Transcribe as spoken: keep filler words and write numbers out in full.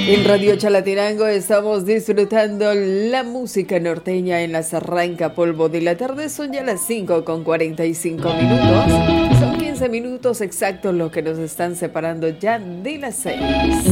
En Radio Chalatenango estamos disfrutando la música norteña en las Arranca Polvo de la tarde. Son ya las cinco con cuarenta y cinco minutos. Son quince minutos exactos los que nos están separando ya de las seis.